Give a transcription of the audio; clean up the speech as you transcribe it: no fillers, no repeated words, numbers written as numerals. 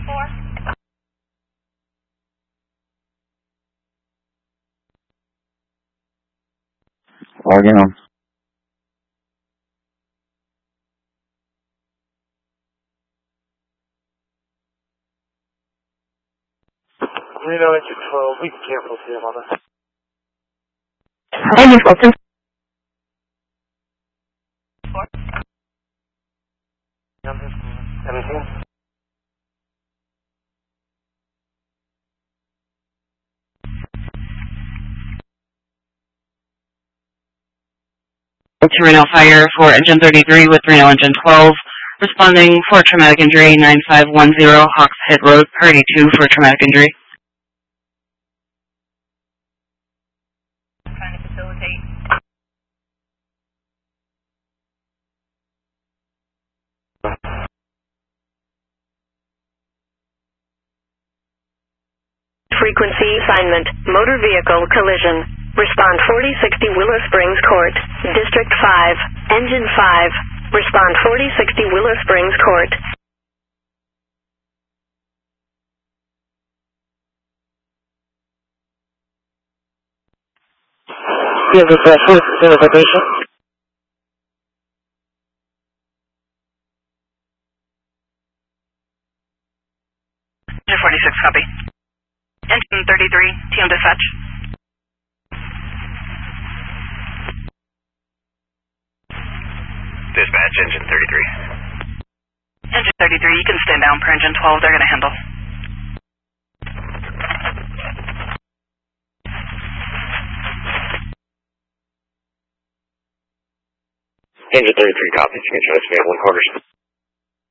Logging on. Reno engine 12, be careful here, mother. Engine 12. Anything? To Reno Fire for engine 33 with Reno engine 12, responding for traumatic injury 9510 Hawks Head Road, priority 2 for traumatic injury. Trying to facilitate. Frequency assignment, motor vehicle collision. Respond 4060 Willow Springs Court, District 5, Engine 5. Respond 4060 Willow Springs Court. Give us that first identification. Engine 46, copy. Engine 33, TM dispatch. Dispatch, engine 33. Engine 33, you can stand down per engine 12, they're going to handle. Engine 33 copies, you can show us 1 quarters.